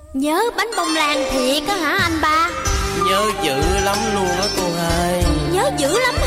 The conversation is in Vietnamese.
Nhớ bánh bông lan thiệt á hả anh ba? Nhớ dữ lắm luôn á cô hai. Nhớ dữ lắm